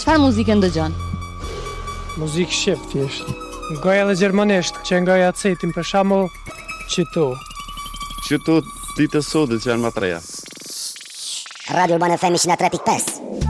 Çfarë muzikë ndëgjon? Muzikë shqip thjesht. Goja edhe gjermanisht, që ngoja cetin për shembull qytu. Qytu ditë sodit që janë më treja. Radio Urbana FM 103.5.